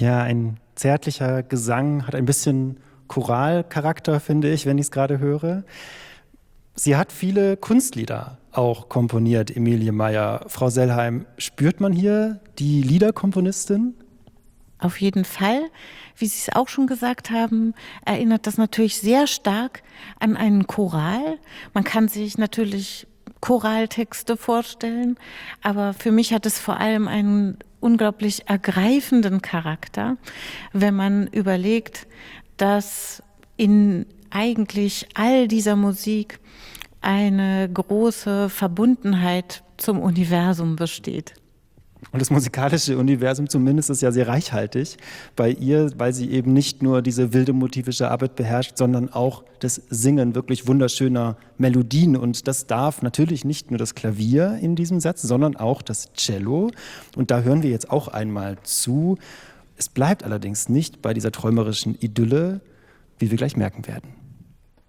Ja, ein zärtlicher Gesang, hat ein bisschen Choralcharakter, finde ich, wenn ich es gerade höre. Sie hat viele Kunstlieder auch komponiert, Emilie Meyer. Frau Sellheim, spürt man hier die Liederkomponistin? Auf jeden Fall, wie Sie es auch schon gesagt haben, erinnert das natürlich sehr stark an einen Choral. Man kann sich natürlich Choraltexte vorstellen, aber für mich hat es vor allem einen unglaublich ergreifenden Charakter, wenn man überlegt, dass in eigentlich all dieser Musik eine große Verbundenheit zum Universum besteht. Und das musikalische Universum zumindest ist ja sehr reichhaltig bei ihr, weil sie eben nicht nur diese wilde motivische Arbeit beherrscht, sondern auch das Singen wirklich wunderschöner Melodien. Und das darf natürlich nicht nur das Klavier in diesem Satz, sondern auch das Cello. Und da hören wir jetzt auch einmal zu. Es bleibt allerdings nicht bei dieser träumerischen Idylle, wie wir gleich merken werden.